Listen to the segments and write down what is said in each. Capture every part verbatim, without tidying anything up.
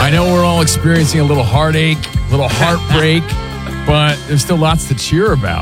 I know we're all experiencing a little heartache, a little heartbreak, but there's still lots to cheer about.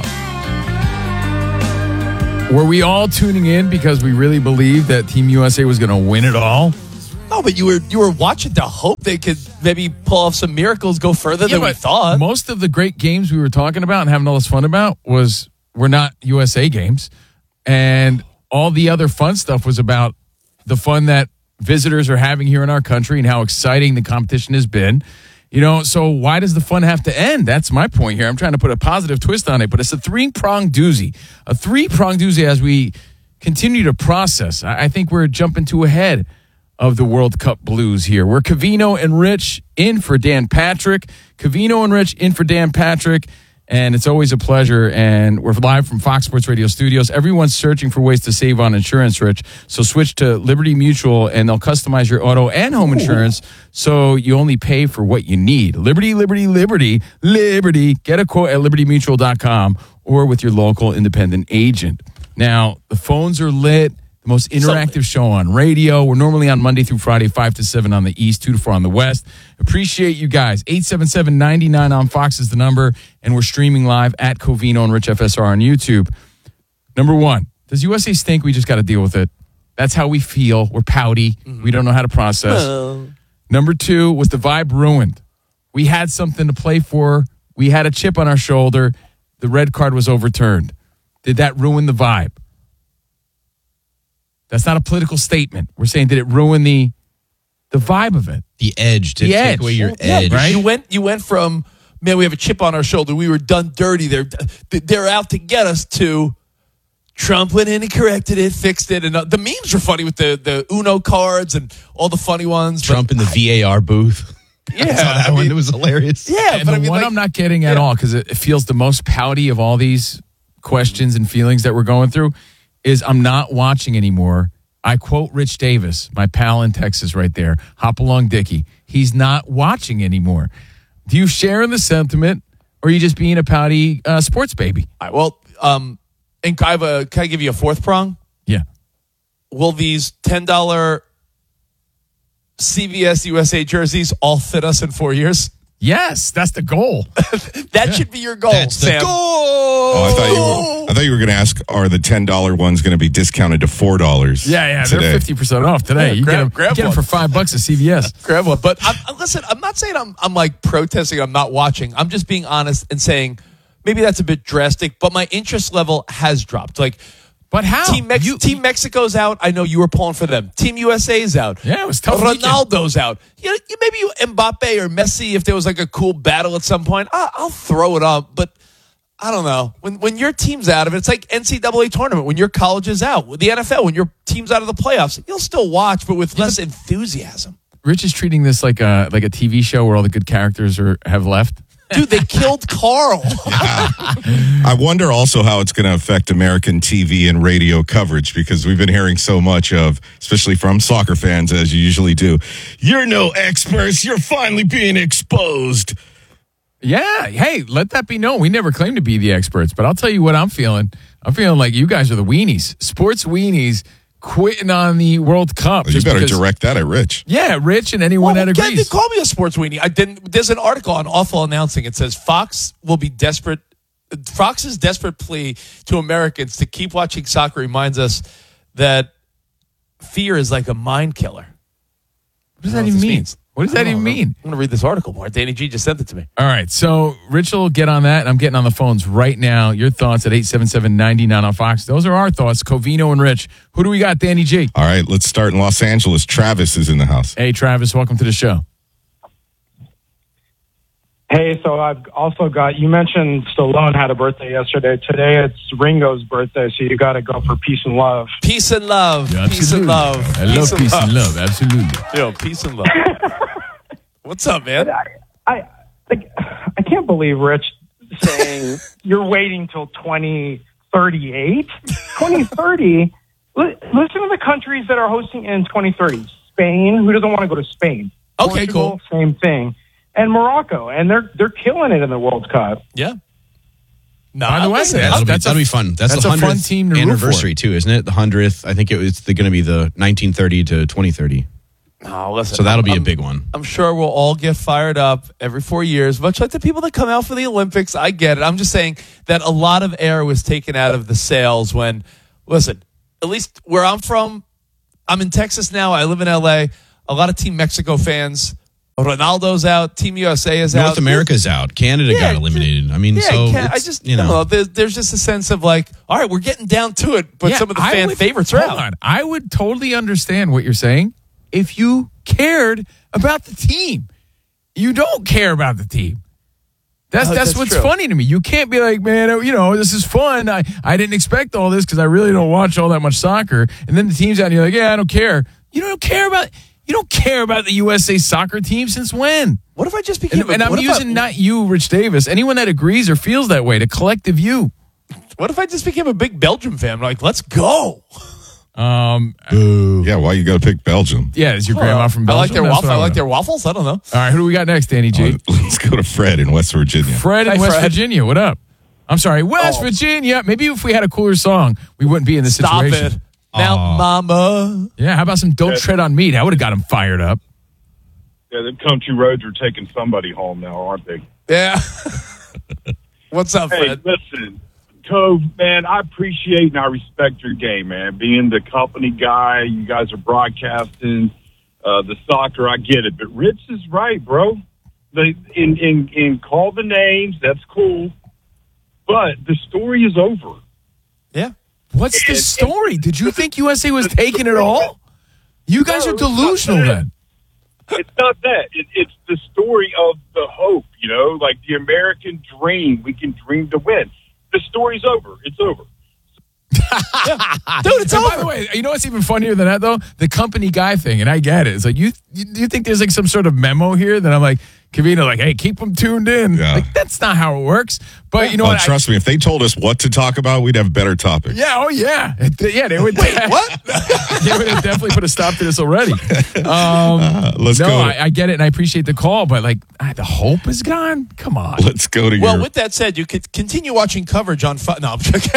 Were we all tuning in because we really believed that Team U S A was going to win it all? No, but you were you were watching to hope they could maybe pull off some miracles, go further Yeah, than we but thought. Most of the great games we were talking about and having all this fun about was were not U S A games. And all the other fun stuff was about the fun that visitors are having here in our country and how exciting the competition has been. You know, so why does the fun have to end? That's my point here. I'm trying to put a positive twist on it, but it's a three-pronged doozy. A three-pronged doozy as we continue to process. I I think we're jumping too ahead of the World Cup blues here. We're Covino and Rich in for Dan Patrick. Covino and Rich in for Dan Patrick. And it's always a pleasure. And we're live from Fox Sports Radio studios. Everyone's searching for ways to save on insurance, Rich. So switch to Liberty Mutual, and they'll customize your auto and home insurance so you only pay for what you need. Liberty, Liberty, Liberty, Liberty. Get a quote at liberty mutual dot com or with your local independent agent. Now, the phones are lit. The most interactive show on radio. We're normally on Monday through Friday, five to seven on the East, two to four on the West. Appreciate you guys. eight seven seven, nine nine on Fox is the number, and we're streaming live at Covino and Rich F S R on YouTube. Number one, does U S A stink? We just got to deal with it. That's how we feel. We're pouty. Mm-hmm. We don't know how to process. Oh. Number two, was the vibe ruined? We had something to play for. We had a chip on our shoulder. The red card was overturned. Did that ruin the vibe? That's not a political statement. We're saying, did it ruin the the vibe of it? The edge. To the take edge. away your Well, yeah, edge. right? You went, you went from, man, we have a chip on our shoulder. We were done dirty. They're, they're out to get us to Trump went in and corrected it, fixed it. And uh, the memes were funny with the, the Uno cards and all the funny ones. Trump in the I, V A R booth. Yeah. I saw that I one. Mean, it was hilarious. Yeah. And but the I mean, one like, I'm not getting at yeah. all, because it feels the most pouty of all these questions and feelings that we're going through, is I'm not watching anymore. I quote Rich Davis, my pal in Texas right there. Hop along, Dickie. He's not watching anymore. Do you share in the sentiment, or are you just being a pouty uh, sports baby? All right, well, um, and I have a, can I give you a fourth prong? Yeah. Will these ten dollars C V S U S A jerseys all fit us in four years? Yes, that's the goal. that yeah. should be your goal, That's Sam. the goal. Oh, I thought you were, I thought you were going to ask, are the ten dollars ones going to be discounted to four dollars? Yeah, yeah, today? they're fifty percent off today. Yeah, you grab, get them, grab you get them one. for five bucks at C V S. Grab one. But I'm, listen, I'm not saying I'm, I'm like protesting. I'm not watching. I'm just being honest and saying maybe that's a bit drastic, but my interest level has dropped. Like, But how? Team, Mex- you, Team Mexico's out. I know you were pulling for them. Team U S A's out. Yeah, it was tough. Ronaldo's out. You know, maybe you, Mbappe or Messi, if there was like a cool battle at some point, I, I'll throw it up. But I don't know. When when your team's out of it, it's like N C double A tournament. When your college is out, with the N F L, when your team's out of the playoffs, you'll still watch, but with less enthusiasm. Rich is treating this like a like a T V show where all the good characters are have left. Dude, they killed Carl. Yeah. I wonder also how it's going to affect American T V and radio coverage, because we've been hearing so much of, especially from soccer fans, as you usually do, you're no experts, you're finally being exposed. Yeah, hey, let that be known. We never claimed to be the experts, but I'll tell you what I'm feeling. I'm feeling like you guys are the weenies, sports weenies, quitting on the World Cup. Well, you better because, direct that at Rich. Yeah, Rich and anyone well, that yeah, agrees. they call me a sports weenie. I didn't. There's an article on Awful Announcing. It says Fox will be desperate. Fox's desperate plea to Americans to keep watching soccer reminds us that fear is like a mind killer. What does that even mean? Means. What does that even know. mean? I'm going to read this article more. Danny G just sent it to me. All right, so Rich will get on that, and I'm getting on the phones right now. Your thoughts at eight seven seven, nine nine on Fox. Those are our thoughts. Covino and Rich. Who do we got, Danny G? All right, let's start in Los Angeles. Travis is in the house. Hey, Travis, welcome to the show. Hey, so I've also got, you mentioned Stallone had a birthday yesterday. Today it's Ringo's birthday, so you got to go for peace and love. Peace and love. Yeah, peace and love. I love peace, peace and love. Absolutely. Yo, peace and love. What's up, man? I, I, like, I can't believe Rich saying you're waiting till twenty thirty-eight. twenty thirty, li- listen to the countries that are hosting in twenty thirty. Spain, who doesn't want to go to Spain? Okay, Portugal, cool. Same thing. And Morocco, and they're they're killing it in the World Cup. Yeah. No, By the way, listen, Yeah, that'll, be, That's a- that'll be fun. That's, that's the a fun hundredth team to root anniversary too, isn't it? The hundredth. I think it was going to be the nineteen thirty to twenty thirty. Oh, listen. So that'll be I'm, a big one. I'm sure we'll all get fired up every four years, much like the people that come out for the Olympics. I get it. I'm just saying that a lot of air was taken out of the sails when, listen, at least where I'm from, I'm in Texas now. I live in L A. A lot of Team Mexico fans. Ronaldo's out. Team U S A is out. North America's out. Canada Yeah, got eliminated. I mean, Yeah, so can, I it's, just, you know. know, there's, there's just a sense of like, all right, we're getting down to it, but Yeah, some of the I fan would- favorites are hold out. on. I would totally understand what you're saying if you cared about the team. You don't care about the team. That's Oh, that's, that's what's true. funny to me. You can't be like, man, you know, this is fun. I, I didn't expect all this because I really don't watch all that much soccer. And then the team's out and you're like, yeah, I don't care. You don't care about you don't care about the U S A soccer team since when? What if I just became And, a, and I'm what if using I, not you, Rich Davis. Anyone that agrees or feels that way, the collective you. What if I just became a big Belgium fan? Like, let's go. Um, Yeah, why you got to pick Belgium? yeah, is your grandma from I Belgium? like their That's waffle. what I wanna like know. their waffles. I don't know. All right, who do we got next, Danny G? Let's go to Fred in West Virginia. Fred in Hi, West Fred. Virginia. What up? I'm sorry, West Oh. Virginia. Maybe if we had a cooler song, we wouldn't be in this Stop situation. it. Mount Mama. Yeah, how about some Don't Yeah. Tread on Me? That would have got him fired up. Yeah, the country roads are taking somebody home now, aren't they? Yeah. What's up, Hey, Fred? listen, Cove, man, I appreciate and I respect your game, man. Being the company guy, you guys are broadcasting uh, the soccer, I get it. But Rich is right, bro. The in, in in call the names, that's cool. But the story is over. Yeah. What's the And- story? Did you think U S A was taking it all? You guys No, are it's not delusional that. then. It's not that. It, it's the story of the hope, you know, like the American dream. We can dream to win. The story's over. It's over. Dude, it's And over. by the way, you know what's even funnier than that though? The company guy thing, and I get it. It's like you, you, you think there's like some sort of memo here that I'm like, Kavita, like, hey, keep them tuned in. Yeah. Like that's not how it works. But you know Oh, what? I- trust me, if they told us what to talk about, we'd have better topics. yeah, oh yeah, yeah. They would. What? They would have definitely put a stop to this already. Um, Uh, let's no, go. I, I get it, and I appreciate the call, but like, ah, the hope is gone. Come on. let's go to Well, your with that said, you could continue watching coverage on. Fo- no, I'm joking.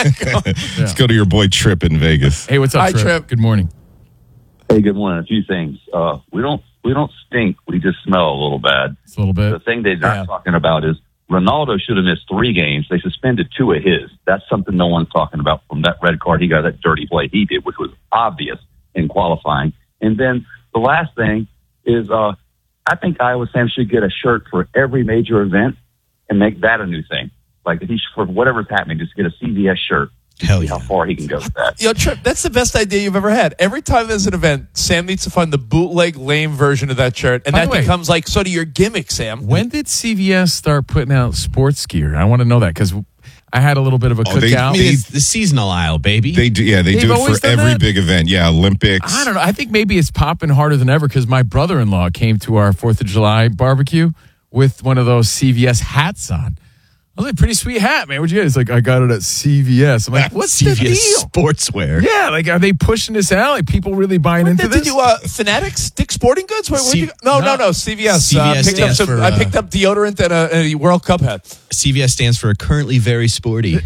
let's go to your boy Trip in Vegas. Hey, what's up, Hi, Trip? Trip. Good morning. Hey, good morning. A few things. Uh, we don't we don't stink. We just smell a little bad. It's a little The bit. thing they're not Yeah. talking about is Ronaldo should have missed three games. They suspended two of his. That's something no one's talking about from that red card. He got that dirty play he did, which was obvious in qualifying. And then the last thing is uh, I think Iowa Sam should get a shirt for every major event and make that a new thing. Like if he, for whatever's happening, just get a C V S shirt. Hell See yeah. how far he can go with that. Yo, Trip, that's the best idea you've ever had. Every time there's an event, Sam needs to find the bootleg lame version of that shirt, and By that the way- becomes like sort of your gimmick, Sam. When did C V S start putting out sports gear? I want to know that because I had a little bit of a Oh, they- cookout. I mean, it's the seasonal aisle, baby. They do, yeah, they They've do it always for done every that? big event. Yeah, Olympics. I don't know. I think maybe it's popping harder than ever because my brother-in-law came to our Fourth of July barbecue with one of those C V S hats on. I was like, pretty sweet hat, man. What'd you get? He's like, I got it at C V S. I'm like, what's C V S the deal? Sportswear. Yeah, like, are they pushing this out? Like, people really buying into Did this? you uh, Fanatics, Dick Sporting Goods? Where, where'd C- you go? No, no, no. no. C V S. C V S uh, picked up stands some, for, I uh, picked up deodorant and a, a World Cup hat. C V S stands for currently very sporty.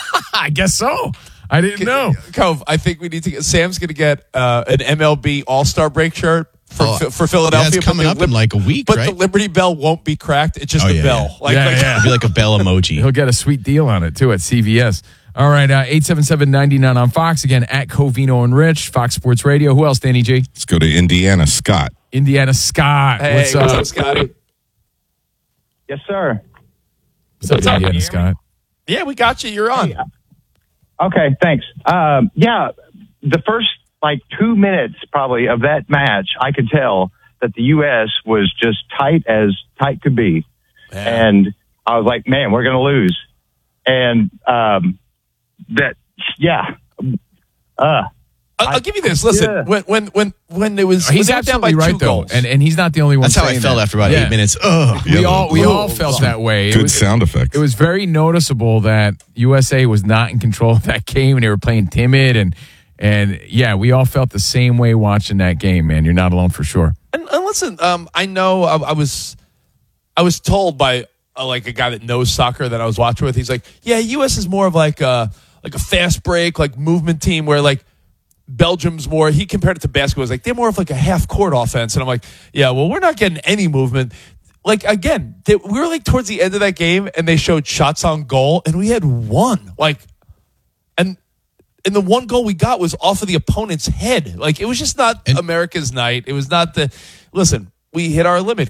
I guess so. I didn't know. Cove, I think we need to get. Sam's going to get uh, an M L B All Star break shirt for Oh, for Philadelphia. yeah, it's but coming the up in like a week, But right? the Liberty Bell won't be cracked. It's just Oh, a yeah, bell. yeah. Like, Yeah, like, yeah. It'd be like a bell emoji. He'll get a sweet deal on it, too, at C V S. All right, uh, eight seven seven, nine nine on Fox. Again, at Covino and Rich, Fox Sports Radio. Who else, Danny G? Let's go to Indiana. Scott. Indiana Scott. Hey, what's, what's up? up, Scotty? Yes, sir. What's up, What's up? Indiana Scott? Yeah, we got you. You're on. Okay, thanks. Um, yeah, the first like two minutes probably of that match, I could tell that the U S was just tight as tight could be. And I was like, man, we're going to lose. And um, that, yeah. Uh, I'll, I'll give you this. Listen, Yeah. when when when when it was He's when they were down by absolutely two right, though. goals, And, and he's not the only one That's how I saying felt that. after about Yeah. eight minutes. Ugh. We Yeah, all we Ooh. all felt that way. It Good was, sound effects. It was very noticeable that U S A was not in control of that game, and they were playing timid. And and yeah, we all felt the same way watching that game. Man, you're not alone for sure. And, and listen, um, I know I, I was, I was told by uh, like a guy that knows soccer that I was watching with. He's like, yeah, U S is more of like a like a fast break, like movement team where like Belgium's more, he compared it to basketball. He was like, they're more of like a half court offense. And I'm like, yeah, well, we're not getting any movement. Like, again, they, we were like towards the end of that game and they showed shots on goal and we had one. Like, and, and the one goal we got was off of the opponent's head. Like, it was just not And- America's night. It was not the, listen, we hit our limit.